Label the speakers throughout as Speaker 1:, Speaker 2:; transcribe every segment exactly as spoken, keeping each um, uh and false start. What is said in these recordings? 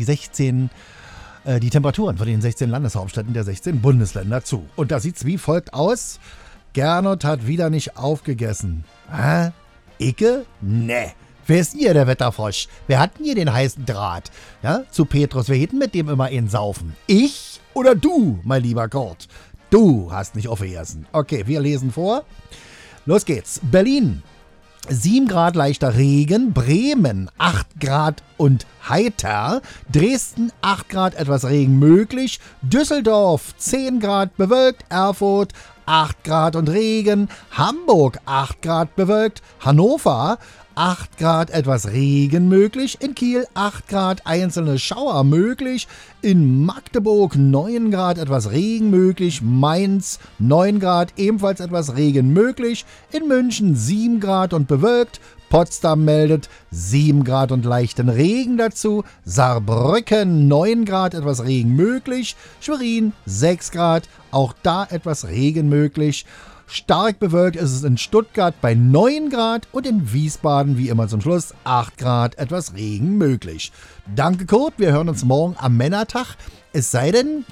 Speaker 1: die sechzehn, äh, die Temperaturen von den sechzehn Landeshauptstädten der sechzehn Bundesländer zu. Und da sieht's wie folgt aus. Gernot hat wieder nicht aufgegessen. Hä? Icke? Nee. Wer ist denn hier der Wetterfrosch? Wer hat denn hier den heißen Draht? Ja, zu Petrus, wir hätten mit dem immer in Saufen. Ich oder du, mein lieber Kurt? Du hast nicht aufgegessen. Okay, wir lesen vor. Los geht's. Berlin, sieben Grad leichter Regen. Bremen, acht Grad und heiter. Dresden, acht Grad etwas Regen möglich. Düsseldorf, zehn Grad bewölkt. Erfurt, acht Grad und Regen. Hamburg, acht Grad bewölkt. Hannover, acht Grad etwas Regen möglich. In Kiel acht Grad einzelne Schauer möglich. In Magdeburg neun Grad etwas Regen möglich. Mainz neun Grad ebenfalls etwas Regen möglich. In München sieben Grad und bewölkt. Potsdam meldet sieben Grad und leichten Regen dazu. Saarbrücken neun Grad etwas Regen möglich. Schwerin sechs Grad, auch da etwas Regen möglich. Stark bewölkt ist es in Stuttgart bei neun Grad und in Wiesbaden, wie immer zum Schluss, acht Grad, etwas Regen möglich. Danke, Kurt. Wir hören uns morgen am Männertag. Es sei denn,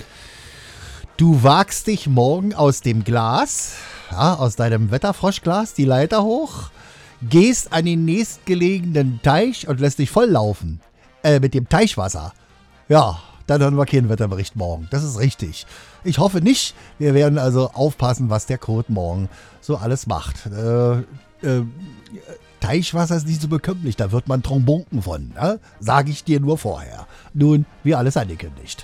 Speaker 1: du wagst dich morgen aus dem Glas, ja, aus deinem Wetterfroschglas, die Leiter hoch, gehst an den nächstgelegenen Teich und lässt dich volllaufen. Äh, mit dem Teichwasser. Ja, dann hören wir keinen Wetterbericht morgen. Das ist richtig. Ich hoffe nicht. Wir werden also aufpassen, was der Kurt morgen so alles macht. Äh, äh, Teichwasser ist nicht so bekömmlich, da wird man Trombonken von. Ne? Sage ich dir nur vorher. Nun, wie alles angekündigt.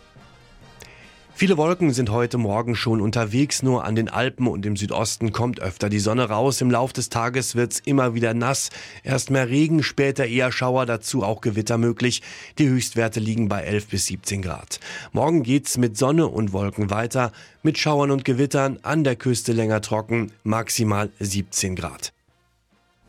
Speaker 2: Viele Wolken sind heute Morgen schon unterwegs, nur an den Alpen und im Südosten kommt öfter die Sonne raus. Im Lauf des Tages wird's immer wieder nass. Erst mehr Regen, später eher Schauer, dazu auch Gewitter möglich. Die Höchstwerte liegen bei elf bis siebzehn Grad. Morgen geht's mit Sonne und Wolken weiter, mit Schauern und Gewittern, an der Küste länger trocken, maximal siebzehn Grad.